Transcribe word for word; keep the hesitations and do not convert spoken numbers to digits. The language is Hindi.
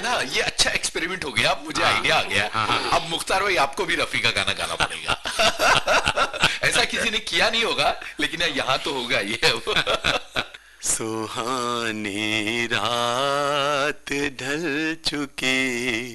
ना, ये अच्छा एक्सपेरिमेंट हो गया, मुझे आइडिया आ गया। अब मुख्तार भाई आपको भी रफी का गाना गाना पड़ेगा। ऐसा किसी ने किया नहीं होगा, लेकिन यहाँ तो होगा ये। सुहानी रात ढल चुकी